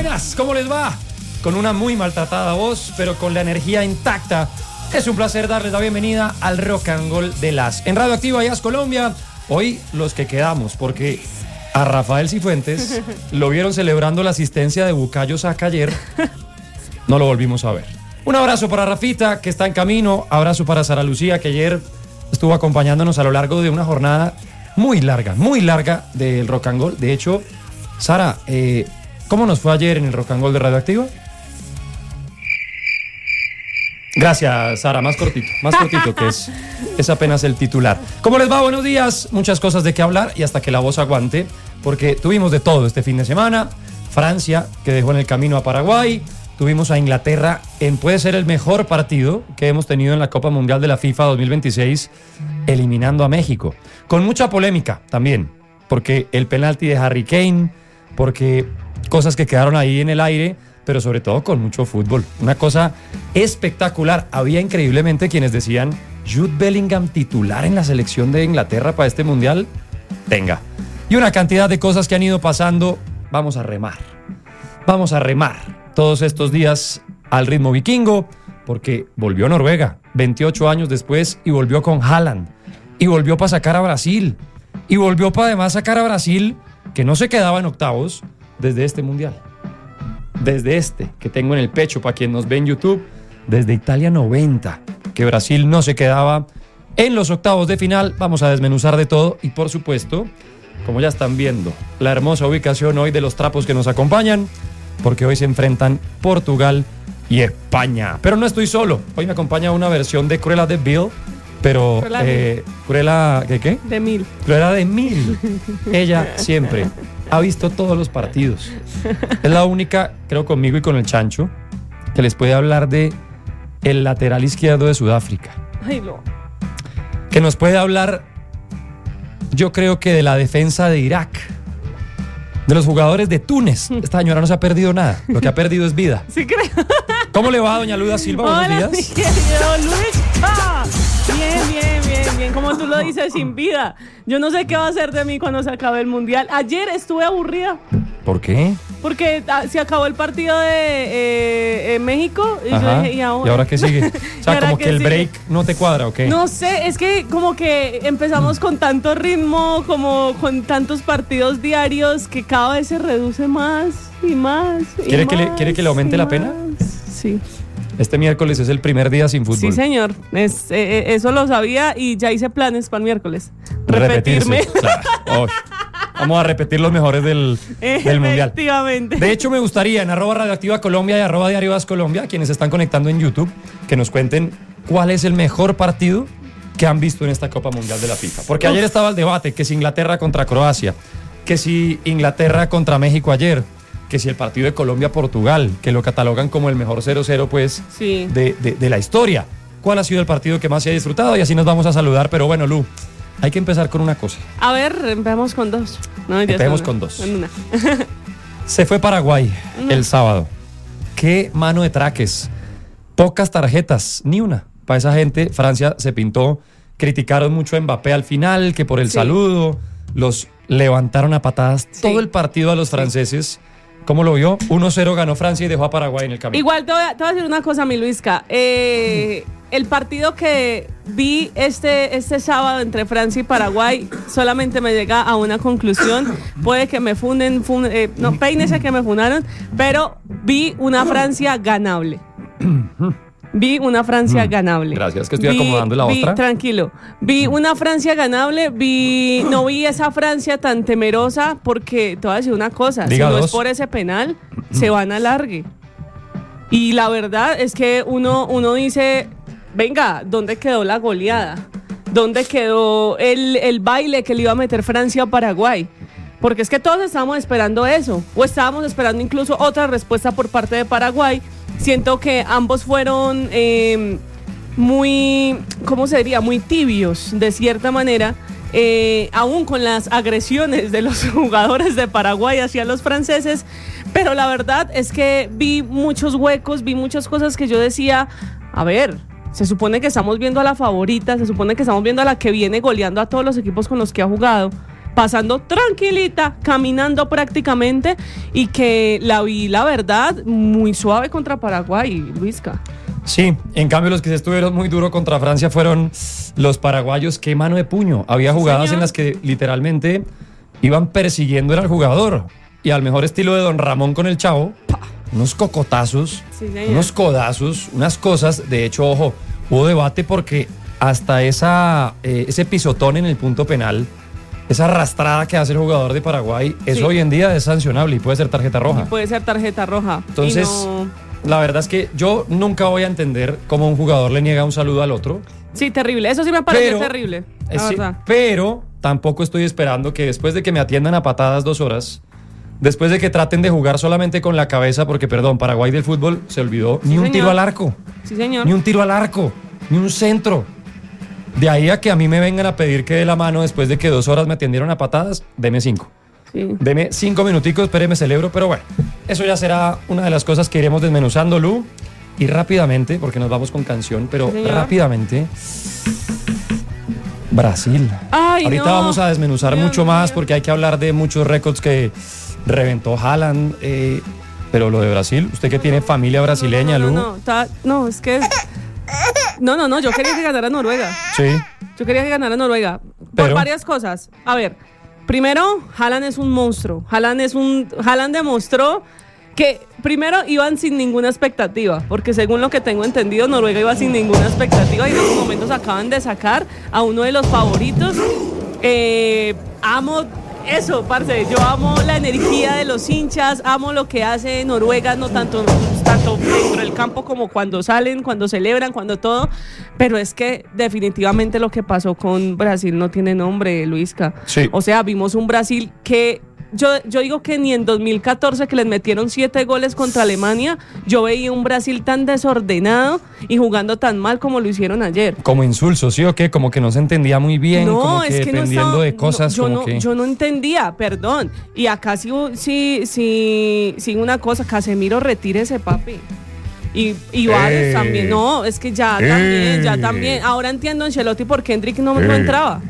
buenas, ¿cómo les va? Con una muy maltratada voz, pero con la energía intacta. Es un placer darles la bienvenida al Rock and Roll de las. En Radio Activa y AS Colombia, hoy los que quedamos, porque a Rafael Cifuentes lo vieron celebrando la asistencia de Bukayo Saka ayer. No lo volvimos a ver. Un abrazo para Rafita, que está en camino. Abrazo para Sara Lucía, que ayer estuvo acompañándonos a lo largo de una jornada muy larga del Rock and Roll. De hecho, Sara, ¿cómo nos fue ayer en el Rock and Roll de Radio Activa? Gracias, Sara, más cortito, que es apenas el titular. ¿Cómo les va? Buenos días, muchas cosas de qué hablar y hasta que la voz aguante, porque tuvimos de todo este fin de semana. Francia, que dejó en el camino a Paraguay. Tuvimos a Inglaterra en puede ser el mejor partido que hemos tenido en la Copa Mundial de la FIFA 2026, eliminando a México. Con mucha polémica también, porque el penalti de Harry Kane, porque cosas que quedaron ahí en el aire, pero sobre todo con mucho fútbol. Una cosa espectacular. Había increíblemente quienes decían, Jude Bellingham titular en la selección de Inglaterra para este Mundial. Venga. Y una cantidad de cosas que han ido pasando. Vamos a remar todos estos días al ritmo vikingo, porque volvió Noruega 28 años después y volvió con Haaland, y volvió para sacar a Brasil, y volvió para además sacar a Brasil, que no se quedaba en octavos desde este Mundial. Desde este que tengo en el pecho, para quien nos ve en YouTube, desde Italia 90, que Brasil no se quedaba en los octavos de final. Vamos a desmenuzar de todo y, por supuesto, como ya están viendo, la hermosa ubicación hoy de los trapos que nos acompañan, porque hoy se enfrentan Portugal y España. Pero no estoy solo, hoy me acompaña una versión de Cruella de Vil, pero Cruella, ¿qué? De Mil. Cruella de Mil. Ella siempre ha visto todos los partidos. Es la única, creo conmigo y con el Chancho, que les puede hablar de el lateral izquierdo de Sudáfrica. Ay, no. Que nos puede hablar, yo creo que de la defensa de Irak, de los jugadores de Túnez. Esta señora no se ha perdido nada. Lo que ha perdido es vida. Sí creo. ¿Cómo le va, doña Luda Silva? Hola, buenos días. mi querido Luis. ¡Ah! Bien. Como tú lo dices, sin vida. Yo no sé qué va a hacer de mí cuando se acabe el Mundial. Ayer estuve aburrida. ¿Por qué? Porque se acabó el partido de México. Y yo dije, ¿y ahora qué sigue? O sea, como que el break no te cuadra, ¿o qué? No sé, es que como que empezamos con tanto ritmo, como con tantos partidos diarios, que cada vez se reduce más y más. ¿Quiere que le aumente la pena? Sí. Este miércoles es el primer día sin fútbol. Sí, señor. Eso lo sabía y ya hice planes para el miércoles. Repetirme. Claro. Vamos a repetir los mejores del Mundial. Efectivamente. De hecho, me gustaría en @Radioactiva Colombia y @Diario AS Colombia, quienes se están conectando en YouTube, que nos cuenten cuál es el mejor partido que han visto en esta Copa Mundial de la FIFA. Porque ayer estaba el debate, que si Inglaterra contra Croacia, que si Inglaterra contra México ayer, que si el partido de Colombia-Portugal, que lo catalogan como el mejor 0-0 pues, sí, de la historia. ¿Cuál ha sido el partido que más se ha disfrutado? Y así nos vamos a saludar. Pero bueno, Lu, hay que empezar con una cosa. A ver, empezamos con dos. No, empecemos con dos. En una. Se fue Paraguay el sábado. Qué mano de traques. Pocas tarjetas, ni una. Para esa gente, Francia se pintó. Criticaron mucho a Mbappé al final, que por el saludo. Los levantaron a patadas todo el partido a los franceses. ¿Cómo lo vio? 1-0 ganó Francia y dejó a Paraguay en el camino. Igual te voy a decir una cosa, mi Luisca. El partido que vi este sábado entre Francia y Paraguay solamente me llega a una conclusión. Puede que me funden, no, peínese que me fundaron, pero vi una Francia ganable. Gracias, que estoy acomodando la otra. Tranquilo. Vi una Francia ganable, no vi esa Francia tan temerosa, porque te voy a decir una cosa, si no es por ese penal, se van a largue. Y la verdad es que uno dice, venga, ¿dónde quedó la goleada? ¿Dónde quedó el baile que le iba a meter Francia a Paraguay? Porque es que todos estábamos esperando eso, o estábamos esperando incluso otra respuesta por parte de Paraguay. Siento que ambos fueron muy, ¿cómo se diría? Muy tibios, de cierta manera, aún con las agresiones de los jugadores de Paraguay hacia los franceses. Pero la verdad es que vi muchos huecos, vi muchas cosas que yo decía, a ver, se supone que estamos viendo a la favorita, se supone que estamos viendo a la que viene goleando a todos los equipos con los que ha jugado. pasando tranquilita, caminando prácticamente, y que la vi, la verdad, muy suave contra Paraguay, Luisca. Sí, en cambio los que se estuvieron muy duro contra Francia fueron los paraguayos. Qué mano de puño. Había jugadas en las que literalmente iban persiguiendo al jugador, y al mejor estilo de Don Ramón con el Chavo, unos cocotazos, unos codazos, unas cosas. De hecho, ojo, hubo debate porque hasta ese pisotón en el punto penal, esa arrastrada que hace el jugador de Paraguay, eso hoy en día es sancionable y puede ser tarjeta roja. Puede ser tarjeta roja. Entonces, la verdad es que yo nunca voy a entender cómo un jugador le niega un saludo al otro. Sí, terrible. Eso sí me parece terrible. Sí, pero tampoco estoy esperando que después de que me atiendan a patadas 2 horas, después de que traten de jugar solamente con la cabeza, porque, perdón, Paraguay del fútbol se olvidó, ni un tiro al arco. Sí, señor. Ni un tiro al arco, ni un centro. De ahí a que a mí me vengan a pedir que dé la mano después de que 2 horas me atendieron a patadas, deme 5. Sí. Deme 5 minuticos, espéreme, celebro, pero bueno, eso ya será una de las cosas que iremos desmenuzando, Lu. Y rápidamente, porque nos vamos con canción, pero rápidamente, Brasil. Ay, ahorita vamos a desmenuzar mucho más, porque hay que hablar de muchos récords que reventó Haaland, pero lo de Brasil, usted que tiene familia brasileña, Lu. No, es que... No, yo quería que ganara Noruega. Sí. Yo quería que ganara Noruega. Por varias cosas. A ver, primero, Haaland es un monstruo. Haaland demostró que primero iban sin ninguna expectativa, porque según lo que tengo entendido, Noruega iba sin ninguna expectativa y en estos momentos acaban de sacar a uno de los favoritos. Amo eso, parce. Yo amo la energía de los hinchas, amo lo que hace Noruega, no tanto dentro del campo como cuando salen, cuando celebran, cuando todo. Pero es que definitivamente lo que pasó con Brasil no tiene nombre, Luisca. Sí. O sea, vimos un Brasil que... Yo digo que ni en 2014, que les metieron 7 goles contra Alemania, yo veía un Brasil tan desordenado y jugando tan mal como lo hicieron ayer. Como insulso, ¿sí o qué? Como que no se entendía muy bien, no, como que es que dependiendo de cosas. Yo no entendía, perdón. Y acá sí una cosa, Casemiro, retírese, papi. Y Vares también. No, es que ya también. Ahora entiendo Ancelotti por qué Endrick no entraba.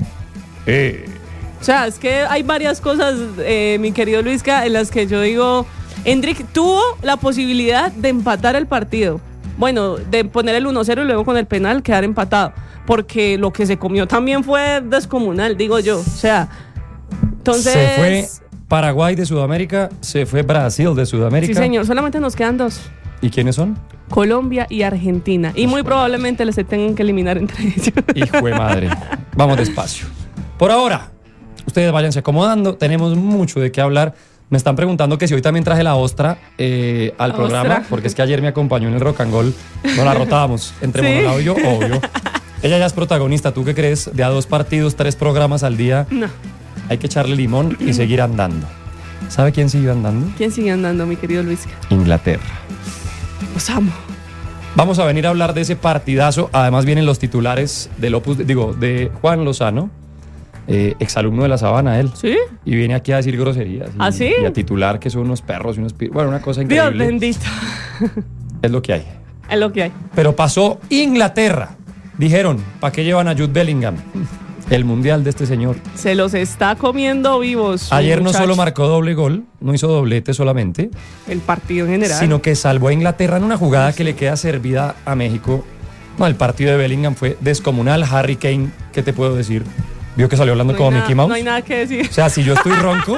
O sea, es que hay varias cosas, mi querido Luisca, en las que yo digo, Endrick tuvo la posibilidad de empatar el partido. Bueno, de poner el 1-0 y luego con el penal quedar empatado. Porque lo que se comió también fue descomunal, digo yo. O sea, entonces... Se fue Paraguay de Sudamérica, se fue Brasil de Sudamérica. Sí, señor, solamente nos quedan 2. ¿Y quiénes son? Colombia y Argentina. Y muy probablemente les tengan que eliminar entre ellos. Hijo de madre. Vamos despacio. Por ahora... Ustedes váyanse acomodando, tenemos mucho de qué hablar. Me están preguntando que si hoy también traje la ostra al programa, porque es que ayer me acompañó en el Rock and Roll. No la rotábamos entre Monolao y yo, obvio. Ella ya es protagonista. ¿Tú qué crees? De a 2 partidos, 3 programas al día. No. Hay que echarle limón y seguir andando. ¿Sabe quién sigue andando? ¿Quién sigue andando, mi querido Luis? Inglaterra. Los amo. Vamos a venir a hablar de ese partidazo. Además vienen los titulares de Juan Lozano. Exalumno de La Sabana, él. ¿Sí? Y viene aquí a decir groserías. ¿Ah, sí? Y a titular que son unos perros y unos... Bueno, una cosa increíble. Dios bendito. Es lo que hay. Es lo que hay. Pero pasó Inglaterra. Dijeron, ¿para qué llevan a Jude Bellingham? El mundial de este señor. Se los está comiendo vivos. Ayer no solo marcó doble gol, no hizo doblete solamente. El partido en general. Sino que salvó a Inglaterra en una jugada que le queda servida a México. No, el partido de Bellingham fue descomunal. Harry Kane, ¿qué te puedo decir? Vio que salió hablando como Mickey Mouse. No hay nada que decir. O sea, si yo estoy ronco,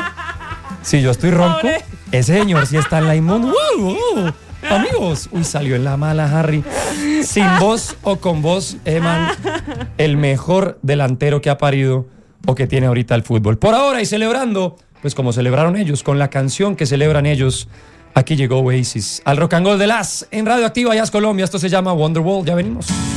Pobre. Ese señor sí está en la inmunda. Amigos, salió en la mala Harry. Sin voz o con voz, Eman, el mejor delantero que ha parido o que tiene ahorita el fútbol. Por ahora, y celebrando, pues como celebraron ellos, con la canción que celebran ellos, aquí llegó Oasis al Rock and Roll de Las en Radio Activa Jazz Colombia. Esto se llama Wonderwall. Ya venimos.